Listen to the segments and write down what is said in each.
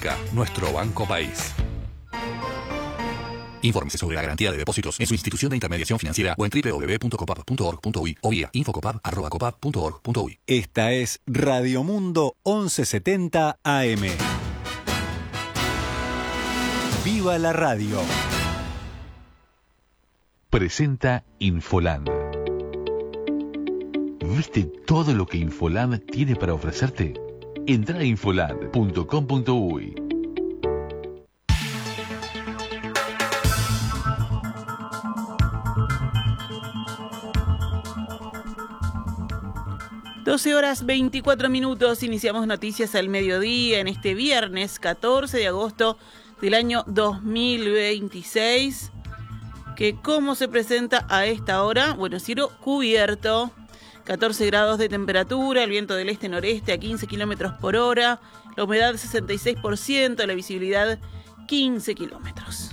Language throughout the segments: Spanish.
Hipoteca, nuestro Banco País. Infórmese sobre la garantía de depósitos en su institución de intermediación financiera o en www.copap.org.uy o vía infocopap@copap.org.uy. Esta es Radio Mundo 1170 AM. ¡Viva la radio! Presenta Infoland. ¿Viste todo lo que Infoland tiene para ofrecerte? Entra a infoland.com.uy. Horas 24 minutos, iniciamos noticias al mediodía en este viernes 14 de agosto del año 2026. Que ¿cómo se presenta a esta hora? Bueno, cielo cubierto, 14 grados de temperatura, el viento del este-noreste a 15 kilómetros por hora, la humedad 66%, la visibilidad 15 kilómetros.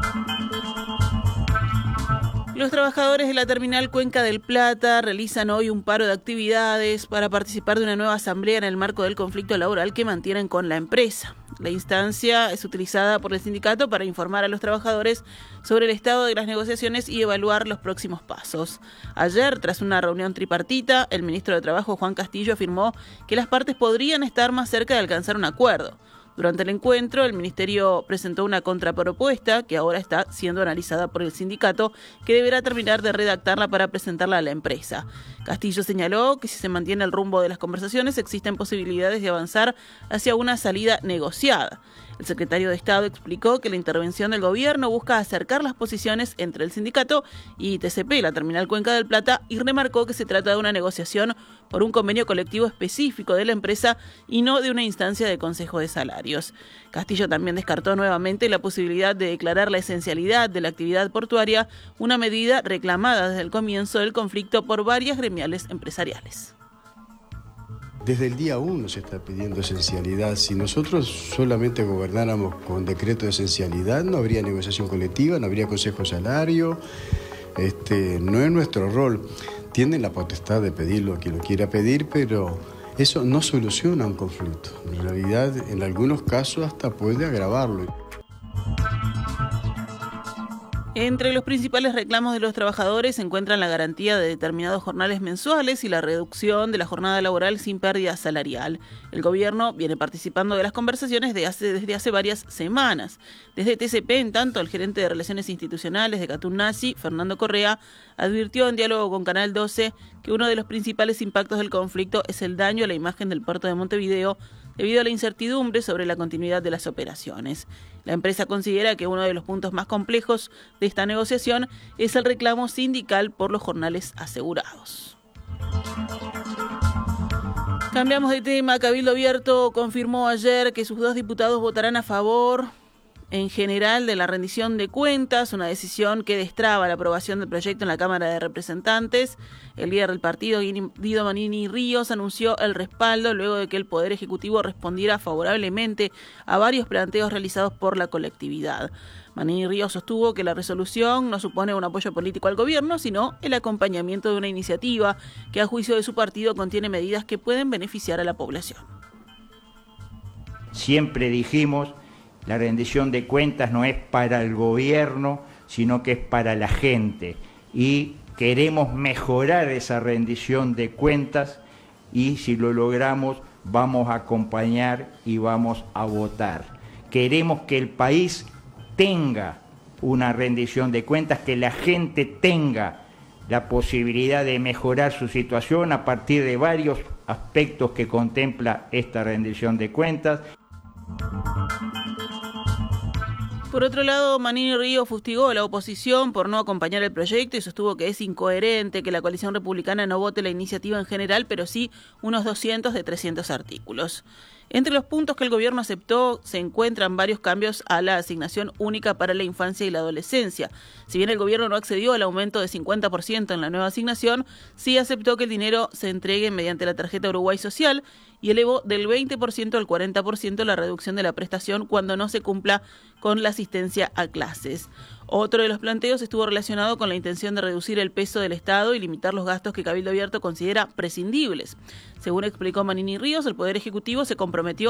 Los trabajadores de la terminal Cuenca del Plata realizan hoy un paro de actividades para participar de una nueva asamblea en el marco del conflicto laboral que mantienen con la empresa. La instancia es utilizada por el sindicato para informar a los trabajadores sobre el estado de las negociaciones y evaluar los próximos pasos. Ayer, tras una reunión tripartita, el ministro de Trabajo, Juan Castillo, afirmó que las partes podrían estar más cerca de alcanzar un acuerdo. Durante el encuentro, el ministerio presentó una contrapropuesta que ahora está siendo analizada por el sindicato, que deberá terminar de redactarla para presentarla a la empresa. Castillo señaló que si se mantiene el rumbo de las conversaciones, existen posibilidades de avanzar hacia una salida negociada. El secretario de Estado explicó que la intervención del gobierno busca acercar las posiciones entre el sindicato y TCP, la terminal Cuenca del Plata, y remarcó que se trata de una negociación por un convenio colectivo específico de la empresa y no de una instancia de consejo de salarios. Castillo también descartó nuevamente la posibilidad de declarar la esencialidad de la actividad portuaria, una medida reclamada desde el comienzo del conflicto por varias gremiales empresariales. Desde el día 1 se está pidiendo esencialidad. Si nosotros solamente gobernáramos con decreto de esencialidad, no habría negociación colectiva, no habría consejo de salario. No es nuestro rol. Tienen la potestad de pedirlo a quien lo quiera pedir, pero eso no soluciona un conflicto. En realidad, en algunos casos hasta puede agravarlo. Entre los principales reclamos de los trabajadores se encuentran la garantía de determinados jornales mensuales y la reducción de la jornada laboral sin pérdida salarial. El gobierno viene participando de las conversaciones desde hace varias semanas. Desde TCP, en tanto, el gerente de Relaciones Institucionales de Catunasi, Fernando Correa, advirtió en diálogo con Canal 12 que uno de los principales impactos del conflicto es el daño a la imagen del puerto de Montevideo debido a la incertidumbre sobre la continuidad de las operaciones. La empresa considera que uno de los puntos más complejos de esta negociación es el reclamo sindical por los jornales asegurados. Cambiamos de tema. Cabildo Abierto confirmó ayer que sus 2 diputados votarán a favor en general de la rendición de cuentas, una decisión que destraba la aprobación del proyecto en la Cámara de Representantes. El líder del partido, Guido Manini Ríos, anunció el respaldo luego de que el Poder Ejecutivo respondiera favorablemente a varios planteos realizados por la colectividad. Manini Ríos sostuvo que la resolución no supone un apoyo político al gobierno, sino el acompañamiento de una iniciativa que, a juicio de su partido, contiene medidas que pueden beneficiar a la población. Siempre dijimos: la rendición de cuentas no es para el gobierno, sino que es para la gente. Y queremos mejorar esa rendición de cuentas y si lo logramos vamos a acompañar y vamos a votar. Queremos que el país tenga una rendición de cuentas, que la gente tenga la posibilidad de mejorar su situación a partir de varios aspectos que contempla esta rendición de cuentas. Por otro lado, Manini Ríos fustigó a la oposición por no acompañar el proyecto y sostuvo que es incoherente que la coalición republicana no vote la iniciativa en general, pero sí unos 200 de 300 artículos. Entre los puntos que el gobierno aceptó se encuentran varios cambios a la asignación única para la infancia y la adolescencia. Si bien el gobierno no accedió al aumento de 50% en la nueva asignación, sí aceptó que el dinero se entregue mediante la tarjeta Uruguay Social y elevó del 20% al 40% la reducción de la prestación cuando no se cumpla con la asistencia a clases. Otro de los planteos estuvo relacionado con la intención de reducir el peso del Estado y limitar los gastos que Cabildo Abierto considera prescindibles. Según explicó Manini Ríos, el Poder Ejecutivo se comprometió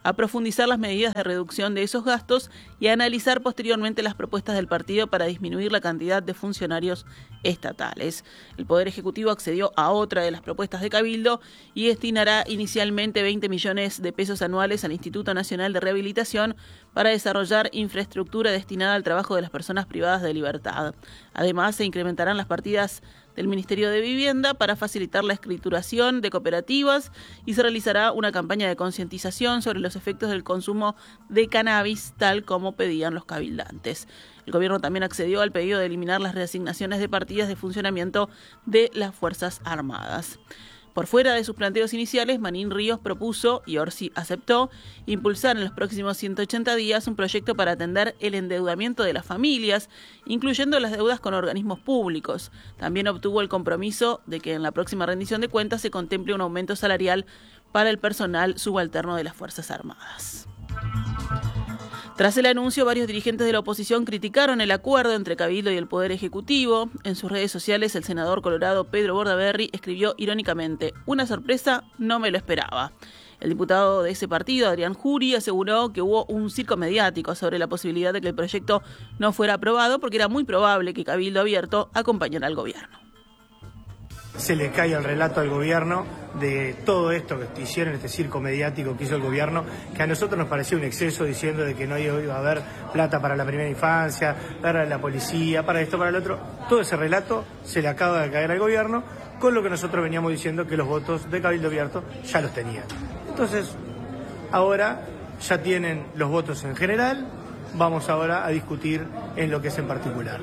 a profundizar las medidas de reducción de esos gastos y a analizar posteriormente las propuestas del partido para disminuir la cantidad de funcionarios estatales. El Poder Ejecutivo accedió a otra de las propuestas de Cabildo y destinará inicialmente 20 millones de pesos anuales al Instituto Nacional de Rehabilitación para desarrollar infraestructura destinada al trabajo de las personas privadas de libertad. Además, se incrementarán las partidas del Ministerio de Vivienda para facilitar la escrituración de cooperativas y se realizará una campaña de concientización sobre los efectos del consumo de cannabis, tal como pedían los cabildantes. El gobierno también accedió al pedido de eliminar las reasignaciones de partidas de funcionamiento de las Fuerzas Armadas. Por fuera de sus planteos iniciales, Manín Ríos propuso, y Orsi aceptó, impulsar en los próximos 180 días un proyecto para atender el endeudamiento de las familias, incluyendo las deudas con organismos públicos. También obtuvo el compromiso de que en la próxima rendición de cuentas se contemple un aumento salarial para el personal subalterno de las Fuerzas Armadas. Tras el anuncio, varios dirigentes de la oposición criticaron el acuerdo entre Cabildo y el Poder Ejecutivo. En sus redes sociales, el senador colorado Pedro Bordaberry escribió irónicamente: "Una sorpresa, no me lo esperaba". El diputado de ese partido, Adrián Jury, aseguró que hubo un circo mediático sobre la posibilidad de que el proyecto no fuera aprobado porque era muy probable que Cabildo Abierto acompañara al gobierno. Se le cae el relato al gobierno de todo esto que hicieron, este circo mediático que hizo el gobierno, que a nosotros nos parecía un exceso, diciendo de que no iba a haber plata para la primera infancia, para la policía, para esto, para el otro. Todo ese relato se le acaba de caer al gobierno, con lo que nosotros veníamos diciendo que los votos de Cabildo Abierto ya los tenían. Entonces, ahora ya tienen los votos en general, vamos ahora a discutir en lo que es en particular.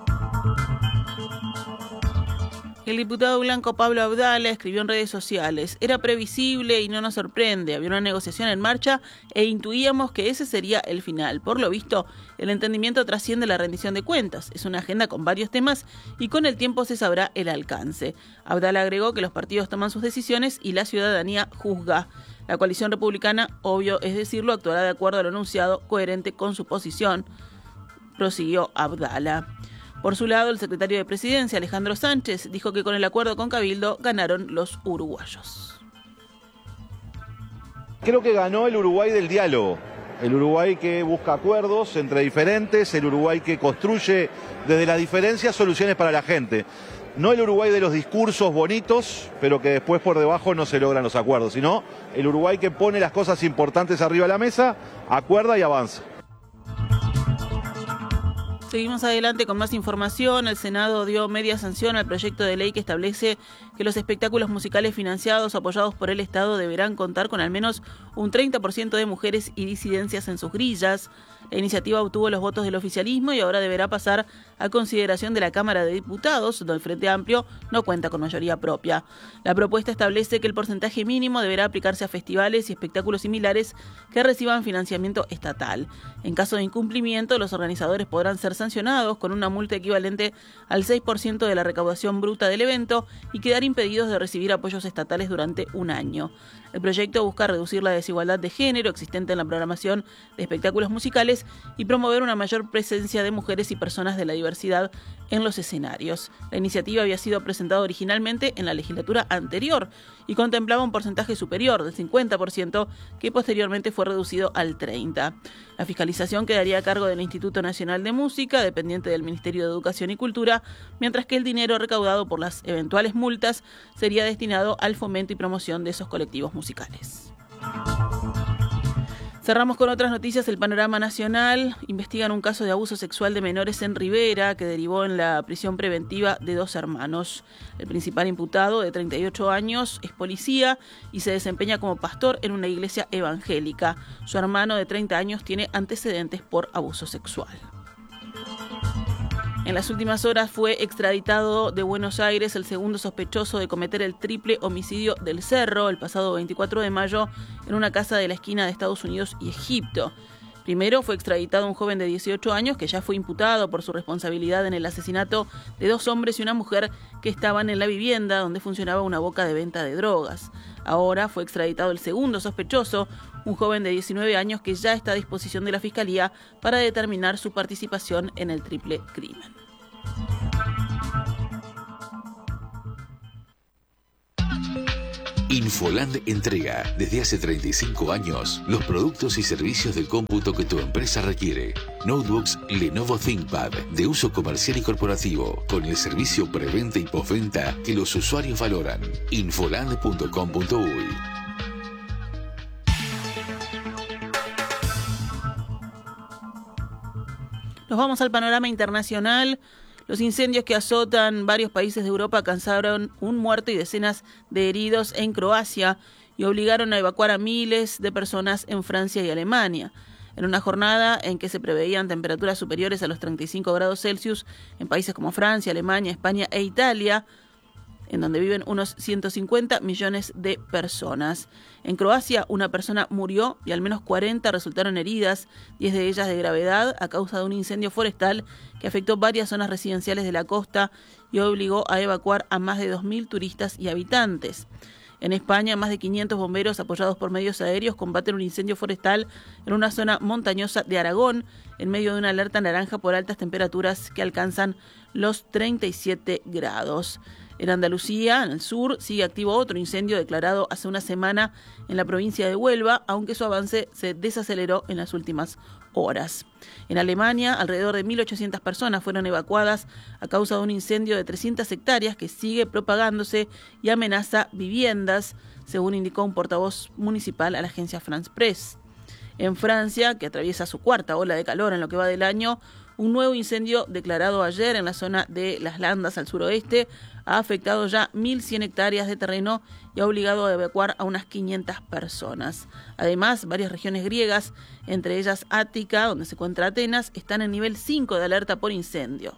El diputado blanco Pablo Abdala escribió en redes sociales: "Era previsible y no nos sorprende, había una negociación en marcha e intuíamos que ese sería el final. Por lo visto, el entendimiento trasciende la rendición de cuentas. Es una agenda con varios temas y con el tiempo se sabrá el alcance". Abdala agregó que los partidos toman sus decisiones y la ciudadanía juzga. La coalición republicana, obvio es decirlo, actuará de acuerdo a lo anunciado, coherente con su posición, prosiguió Abdala. Por su lado, el secretario de Presidencia, Alejandro Sánchez, dijo que con el acuerdo con Cabildo ganaron los uruguayos. Creo que ganó el Uruguay del diálogo, el Uruguay que busca acuerdos entre diferentes, el Uruguay que construye desde las diferencias soluciones para la gente. No el Uruguay de los discursos bonitos, pero que después por debajo no se logran los acuerdos, sino el Uruguay que pone las cosas importantes arriba de la mesa, acuerda y avanza. Seguimos adelante con más información. El Senado dio media sanción al proyecto de ley que establece que los espectáculos musicales financiados o apoyados por el Estado deberán contar con al menos un 30% de mujeres y disidencias en sus grillas. La iniciativa obtuvo los votos del oficialismo y ahora deberá pasar a consideración de la Cámara de Diputados, donde el Frente Amplio no cuenta con mayoría propia. La propuesta establece que el porcentaje mínimo deberá aplicarse a festivales y espectáculos similares que reciban financiamiento estatal. En caso de incumplimiento, los organizadores podrán ser sancionados con una multa equivalente al 6% de la recaudación bruta del evento y quedar impedidos de recibir apoyos estatales durante un año. El proyecto busca reducir la desigualdad de género existente en la programación de espectáculos musicales y promover una mayor presencia de mujeres y personas de la diversidad en los escenarios. La iniciativa había sido presentada originalmente en la legislatura anterior y contemplaba un porcentaje superior del 50%, que posteriormente fue reducido al 30%. La fiscalización quedaría a cargo del Instituto Nacional de Música, dependiente del Ministerio de Educación y Cultura, mientras que el dinero recaudado por las eventuales multas sería destinado al fomento y promoción de esos colectivos musicales. Cerramos con otras noticias. El panorama nacional. Investigan un caso de abuso sexual de menores en Rivera que derivó en la prisión preventiva de 2 hermanos. El principal imputado, de 38 años, es policía y se desempeña como pastor en una iglesia evangélica. Su hermano, de 30 años, tiene antecedentes por abuso sexual. En las últimas horas fue extraditado de Buenos Aires el segundo sospechoso de cometer el triple homicidio del Cerro el pasado 24 de mayo en una casa de la esquina de Estados Unidos y Egipto. Primero fue extraditado un joven de 18 años que ya fue imputado por su responsabilidad en el asesinato de 2 hombres y una mujer que estaban en la vivienda donde funcionaba una boca de venta de drogas. Ahora fue extraditado el segundo sospechoso, un joven de 19 años que ya está a disposición de la Fiscalía para determinar su participación en el triple crimen. Infoland entrega desde hace 35 años los productos y servicios de cómputo que tu empresa requiere. Notebooks Lenovo ThinkPad de uso comercial y corporativo, con el servicio preventa y postventa que los usuarios valoran. Infoland.com.uy. Nos vamos al panorama internacional. Los incendios que azotan varios países de Europa causaron un muerto y decenas de heridos en Croacia y obligaron a evacuar a miles de personas en Francia y Alemania. En una jornada en que se preveían temperaturas superiores a los 35 grados Celsius en países como Francia, Alemania, España e Italia, en donde viven unos 150 millones de personas. En Croacia, una persona murió y al menos 40 resultaron heridas, 10 de ellas de gravedad, a causa de un incendio forestal que afectó varias zonas residenciales de la costa y obligó a evacuar a más de 2.000 turistas y habitantes. En España, más de 500 bomberos apoyados por medios aéreos combaten un incendio forestal en una zona montañosa de Aragón, en medio de una alerta naranja por altas temperaturas que alcanzan los 37 grados. En Andalucía, en el sur, sigue activo otro incendio declarado hace una semana en la provincia de Huelva, aunque su avance se desaceleró en las últimas horas. En Alemania, alrededor de 1.800 personas fueron evacuadas a causa de un incendio de 300 hectáreas que sigue propagándose y amenaza viviendas, según indicó un portavoz municipal a la agencia France Press. En Francia, que atraviesa su cuarta ola de calor en lo que va del año, un nuevo incendio declarado ayer en la zona de Las Landas al suroeste ha afectado ya 1.100 hectáreas de terreno y ha obligado a evacuar a unas 500 personas. Además, varias regiones griegas, entre ellas Ática, donde se encuentra Atenas, están en nivel 5 de alerta por incendio.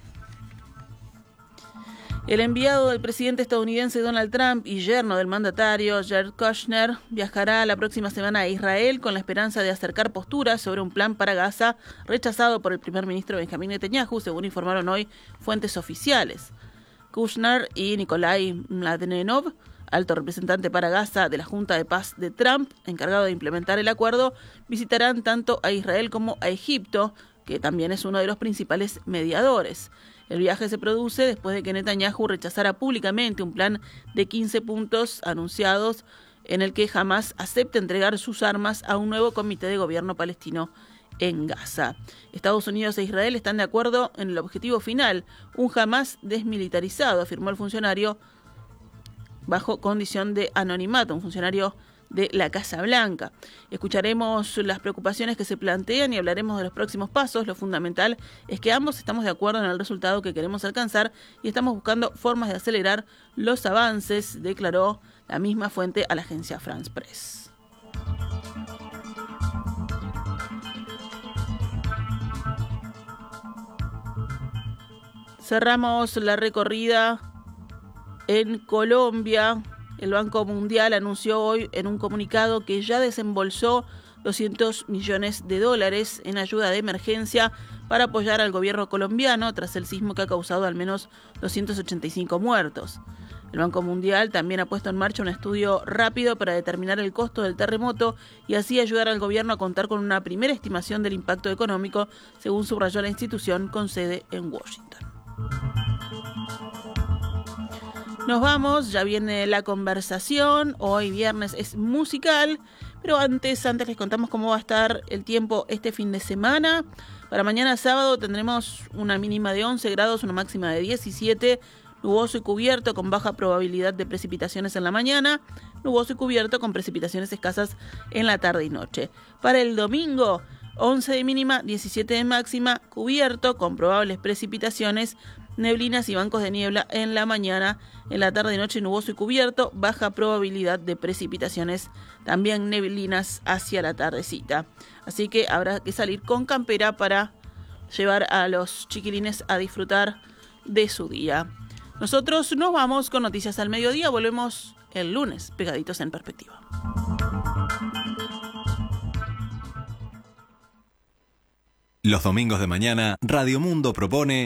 El enviado del presidente estadounidense Donald Trump y yerno del mandatario Jared Kushner viajará la próxima semana a Israel con la esperanza de acercar posturas sobre un plan para Gaza rechazado por el primer ministro Benjamín Netanyahu, según informaron hoy fuentes oficiales. Kushner y Nikolai Mladenov, alto representante para Gaza de la Junta de Paz de Trump, encargado de implementar el acuerdo, visitarán tanto a Israel como a Egipto, que también es uno de los principales mediadores. El viaje se produce después de que Netanyahu rechazara públicamente un plan de 15 puntos anunciados en el que Hamás acepta entregar sus armas a un nuevo comité de gobierno palestino en Gaza. Estados Unidos e Israel están de acuerdo en el objetivo final, un Hamás desmilitarizado, afirmó el funcionario bajo condición de anonimato, un funcionario de la Casa Blanca. Escucharemos las preocupaciones que se plantean y hablaremos de los próximos pasos. Lo fundamental es que ambos estamos de acuerdo en el resultado que queremos alcanzar y estamos buscando formas de acelerar los avances, declaró la misma fuente a la agencia France Press. Cerramos la recorrida en Colombia. El Banco Mundial anunció hoy en un comunicado que ya desembolsó $200 millones en ayuda de emergencia para apoyar al gobierno colombiano tras el sismo que ha causado al menos 285 muertos. El Banco Mundial también ha puesto en marcha un estudio rápido para determinar el costo del terremoto y así ayudar al gobierno a contar con una primera estimación del impacto económico, según subrayó la institución con sede en Washington. Nos vamos, ya viene la conversación. Hoy viernes es musical, pero antes les contamos cómo va a estar el tiempo este fin de semana. Para mañana sábado tendremos una mínima de 11 grados, una máxima de 17, nuboso y cubierto con baja probabilidad de precipitaciones en la mañana, nuboso y cubierto con precipitaciones escasas en la tarde y noche. Para el domingo, 11 de mínima, 17 de máxima, cubierto con probables precipitaciones, neblinas y bancos de niebla en la mañana, en la tarde y noche nuboso y cubierto, baja probabilidad de precipitaciones, también neblinas hacia la tardecita. Así que habrá que salir con campera para llevar a los chiquilines a disfrutar de su día. Nosotros nos vamos con Noticias al Mediodía, volvemos el lunes, pegaditos en perspectiva. Los domingos de mañana, Radio Mundo propone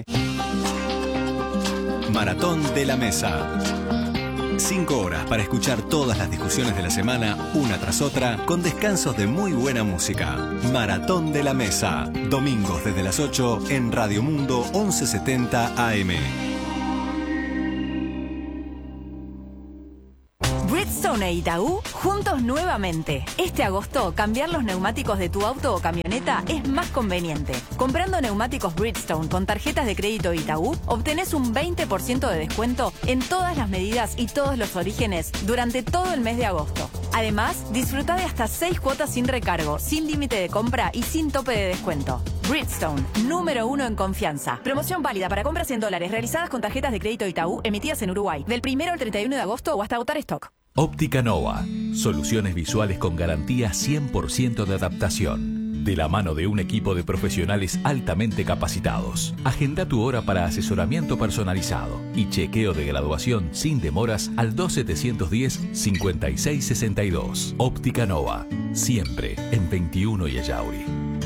Maratón de la Mesa. 5 horas para escuchar todas las discusiones de la semana, una tras otra, con descansos de muy buena música. Maratón de la Mesa. Domingos desde las 8 en Radio Mundo 1170 AM. Bridgestone Pyme Itaú, juntos nuevamente. Este agosto, cambiar los neumáticos de tu auto o camioneta es más conveniente. Comprando neumáticos Bridgestone con tarjetas de crédito Itaú, obtenés un 20% de descuento en todas las medidas y todos los orígenes durante todo el mes de agosto. Además, disfruta de hasta 6 cuotas sin recargo, sin límite de compra y sin tope de descuento. Bridgestone, número 1 en confianza. Promoción válida para compras en dólares realizadas con tarjetas de crédito Itaú emitidas en Uruguay, del 1 al 31 de agosto o hasta agotar stock. Óptica Nova. Soluciones visuales con garantía 100% de adaptación. De la mano de un equipo de profesionales altamente capacitados. Agenda tu hora para asesoramiento personalizado y chequeo de graduación sin demoras al 2710-5662. Óptica Nova. Siempre en 21 y Ayauri.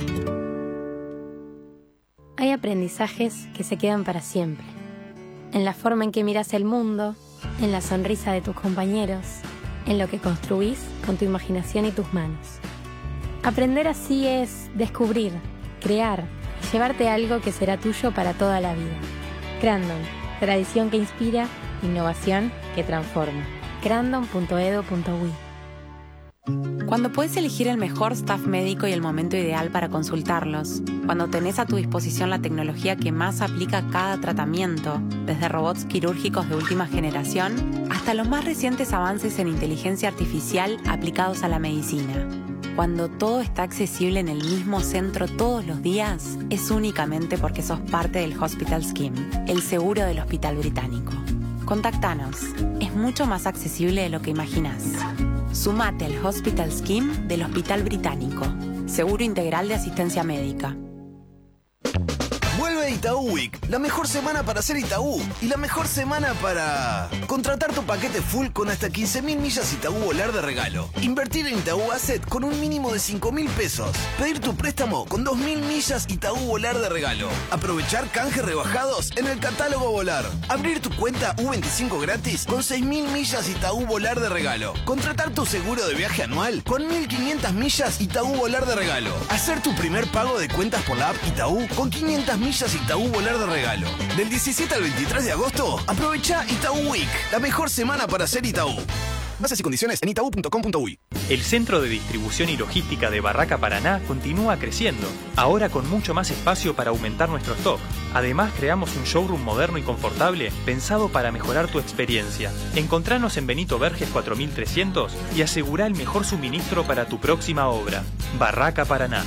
Hay aprendizajes que se quedan para siempre. En la forma en que miras el mundo, en la sonrisa de tus compañeros, en lo que construís con tu imaginación y tus manos. Aprender así es descubrir, crear y llevarte algo que será tuyo para toda la vida. Crandon, tradición que inspira, innovación que transforma. crandon.edu.uy. Cuando puedes elegir el mejor staff médico y el momento ideal para consultarlos, cuando tenés a tu disposición la tecnología que más aplica a cada tratamiento, desde robots quirúrgicos de última generación hasta los más recientes avances en inteligencia artificial aplicados a la medicina. Cuando todo está accesible en el mismo centro todos los días, es únicamente porque sos parte del Hospital Scheme, el seguro del Hospital Británico. Contactanos, es mucho más accesible de lo que imaginás. Sumate al Hospital Scheme del Hospital Británico. Seguro integral de asistencia médica. Vuelve Itaú Week, la mejor semana para ser Itaú y la mejor semana para contratar tu paquete full con hasta 15.000 millas Itaú Volar de regalo. Invertir en Itaú Asset con un mínimo de 5.000 pesos. Pedir tu préstamo con 2.000 millas Itaú Volar de regalo. Aprovechar canjes rebajados en el catálogo Volar. Abrir tu cuenta U25 gratis con 6.000 millas Itaú Volar de regalo. Contratar tu seguro de viaje anual con 1.500 millas Itaú Volar de regalo. Hacer tu primer pago de cuentas por la app Itaú con 500 millas Itaú Volar de regalo. Del 17 al 23 de agosto, aprovecha Itaú Week, la mejor semana para ser Itaú. Bases y condiciones en itaú.com.uy. El centro de distribución y logística de Barraca Paraná continúa creciendo, ahora con mucho más espacio para aumentar nuestro stock. Además, creamos un showroom moderno y confortable pensado para mejorar tu experiencia. Encontranos en Benito Verges 4300 y asegura el mejor suministro para tu próxima obra. Barraca Paraná.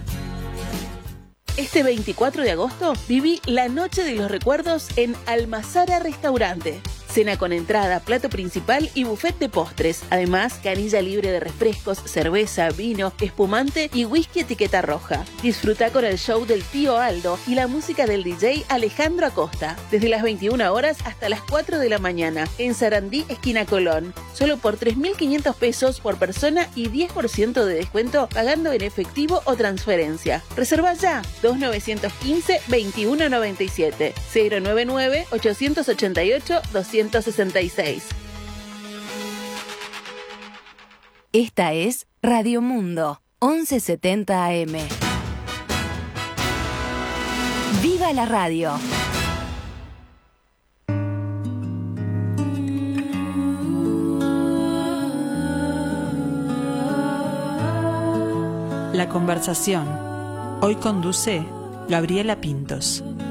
Este 24 de agosto viví la Noche de los Recuerdos en Almazara Restaurante. Cena con entrada, plato principal y buffet de postres. Además, canilla libre de refrescos, cerveza, vino, espumante y whisky etiqueta roja. Disfruta con el show del tío Aldo y la música del DJ Alejandro Acosta. Desde las 21 horas hasta las 4 de la mañana. En Sarandí, esquina Colón. Solo por 3.500 pesos por persona y 10% de descuento pagando en efectivo o transferencia. Reserva ya. 2915-2197. 099-888-266. Esta es Radio Mundo, 1170 AM. ¡Viva la radio! La conversación. Hoy conduce Gabriela Pintos.